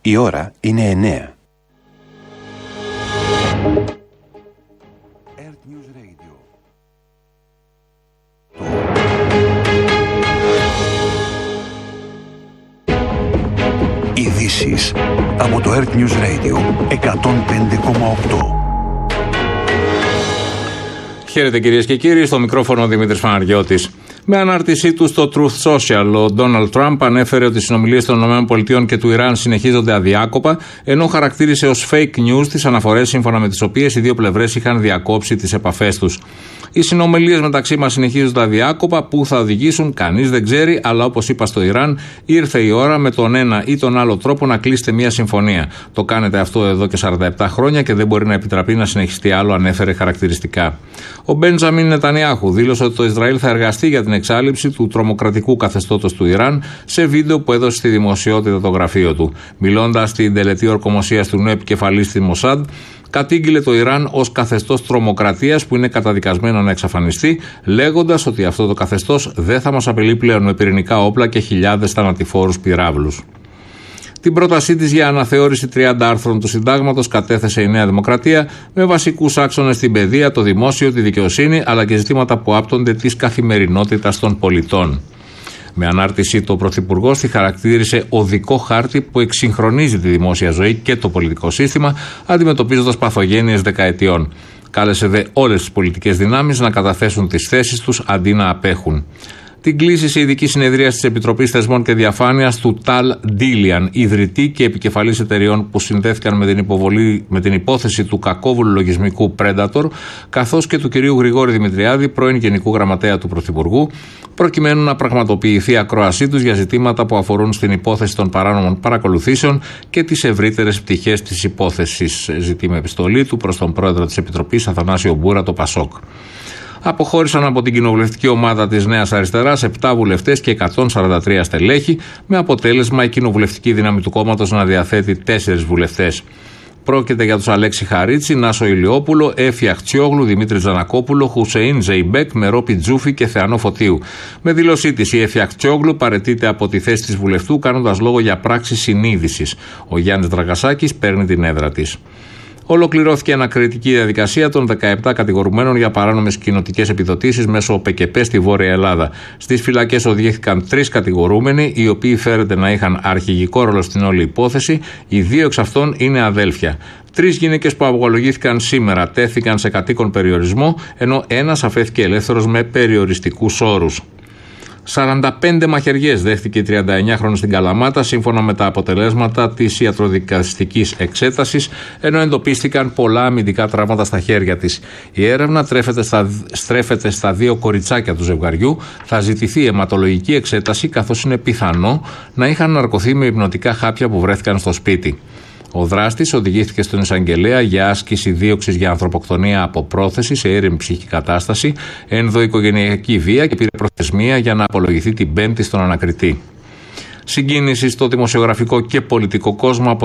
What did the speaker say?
Η ώρα είναι 9. Ειδήσεις από το Earth News Radio 105,8. Χαίρετε κυρίες και κύριοι, στο μικρόφωνο ο Δημήτρης Φαναριώτης. Με ανάρτησή του στο Truth Social, ο Ντόναλντ Τραμπ ανέφερε ότι οι συνομιλίες των ΗΠΑ και του Ιράν συνεχίζονται αδιάκοπα, ενώ χαρακτήρισε ως fake news τις αναφορές σύμφωνα με τις οποίες οι δύο πλευρές είχαν διακόψει τις επαφές τους. Οι συνομιλίες μεταξύ μας συνεχίζονται αδιάκοπα, πού θα οδηγήσουν κανείς δεν ξέρει, αλλά όπως είπα στο Ιράν, ήρθε η ώρα με τον ένα ή τον άλλο τρόπο να κλείσετε μια συμφωνία. Το κάνετε αυτό εδώ και 47 χρόνια και δεν μπορεί να επιτραπεί να συνεχιστεί άλλο, ανέφερε χαρακτηριστικά. Ο Μπέντζαμιν Νετανιάχου δήλωσε ότι το Ισραήλ θα εργαστεί για την εξάλληψη του τρομοκρατικού καθεστώτος του Ιράν σε βίντεο που έδωσε στη δημοσιότητα το γραφείο του. Μιλώντας στην τελετή ορκομοσίας του νέου επικεφαλής της Μοσάντ, κατήγγειλε το Ιράν ως καθεστώς τρομοκρατίας που είναι καταδικασμένο να εξαφανιστεί, λέγοντας ότι αυτό το καθεστώς δεν θα μας απειλεί πλέον με πυρηνικά όπλα και χιλιάδες θανατηφόρους πυράβλους. Την πρότασή της για αναθεώρηση 30 άρθρων του Συντάγματος κατέθεσε η Νέα Δημοκρατία με βασικούς άξονες την παιδεία, το δημόσιο, τη δικαιοσύνη αλλά και ζητήματα που άπτονται της καθημερινότητας των πολιτών. Με ανάρτησή του, ο Πρωθυπουργός τη χαρακτήρισε οδικό χάρτη που εξυγχρονίζει τη δημόσια ζωή και το πολιτικό σύστημα, αντιμετωπίζοντας παθογένειες δεκαετιών. Κάλεσε δε όλες τις πολιτικές δυνάμεις να καταθέσουν τις θέσεις τους αντί να απέχουν. Την κλείσει σε ειδική συνεδρία της Επιτροπής Θεσμών και Διαφάνειας του Ταλ Ντίλιαν, ιδρυτή και επικεφαλής εταιριών που συνδέθηκαν με την υπόθεση του κακόβουλου λογισμικού Predator, καθώς και του κυρίου Γρηγόρη Δημητριάδη, πρώην Γενικού Γραμματέα του Πρωθυπουργού, προκειμένου να πραγματοποιηθεί η ακρόασή τους για ζητήματα που αφορούν στην υπόθεση των παράνομων παρακολουθήσεων και τις ευρύτερες πτυχές της υπόθεσης. Ζητεί με επιστολή του προς τον πρόεδρο της Επιτροπής, Αθανάσιο Μπούρα, το Πασόκ. Αποχώρησαν από την κοινοβουλευτική ομάδα της Νέας Αριστεράς 7 βουλευτές και 143 στελέχη, με αποτέλεσμα η κοινοβουλευτική δύναμη του κόμματος να διαθέτει 4 βουλευτές. Πρόκειται για τους Αλέξη Χαρίτσι, Νάσο Ηλιόπουλο, Έφη Αχτσιόγλου, Δημήτρη Τζανακόπουλο, Χουσεΐν Ζεϊμπέκ, Μερόπη Τζούφη και Θεανό Φωτίου. Με δήλωσή της, η Έφη Αχτσιόγλου παραιτείται από τη θέση της βουλευτού, κάνοντας λόγο για πράξη συνείδησης. Ο Γιάννης Δραγασάκης παίρνει την έδρα της. Ολοκληρώθηκε ανακριτική διαδικασία των 17 κατηγορουμένων για παράνομες κοινοτικές επιδοτήσεις μέσω ΟΠΕΚΕΠΕ στη Βόρεια Ελλάδα. Στις φυλακές οδηγήθηκαν 3 κατηγορούμενοι, οι οποίοι φέρεται να είχαν αρχηγικό ρόλο στην όλη υπόθεση. Οι 2 εξ αυτών είναι αδέλφια. 3 γυναίκες που αποκαλογήθηκαν σήμερα τέθηκαν σε κατοίκον περιορισμό, ενώ ένας αφέθηκε ελεύθερος με περιοριστικούς όρους. 45 μαχαιριές δέχτηκε η 39χρονη στην Καλαμάτα, σύμφωνα με τα αποτελέσματα της ιατροδικαστικής εξέτασης, ενώ εντοπίστηκαν πολλά αμυντικά τραύματα στα χέρια της. Η έρευνα στρέφεται στα 2 κοριτσάκια του ζευγαριού. Θα ζητηθεί αιματολογική εξέταση, καθώς είναι πιθανό να είχαν ναρκωθεί με υπνοτικά χάπια που βρέθηκαν στο σπίτι. Ο δράστης οδηγήθηκε στον εισαγγελέα για άσκηση δίωξης για ανθρωποκτονία από πρόθεση σε αίριμη ψυχική κατάσταση, ενδοοικογενειακή βία και πήρε προθεσμία για να απολογηθεί την Πέμπτη στον ανακριτή. Συγκίνηση στο δημοσιογραφικό και πολιτικό κόσμο από